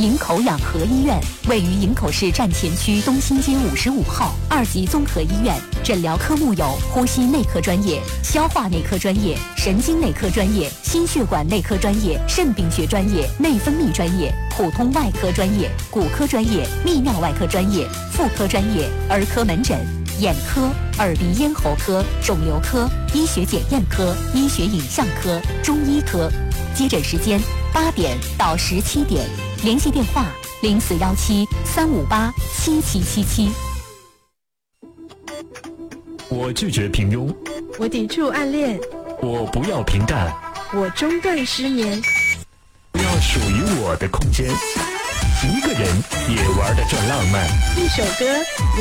营口养和医院位于营口市站前区东新街55号2级综合医院，诊疗科目有呼吸内科专业、消化内科专业、神经内科专业、心血管内科专业、肾病学专业、内分泌专业、普通外科专业、骨科专业、泌尿外科专业、妇科专业、儿科门诊、眼科、耳鼻咽喉科、肿瘤科、医学检验科、医学影像科、中医科。接诊时间8点到17点，联系电话0417-358-7777。 我拒绝平庸， 我抵触暗恋， 我不要平淡， 我中断失眠， 我要属于我的空间。一个人也玩得转浪漫， 一首歌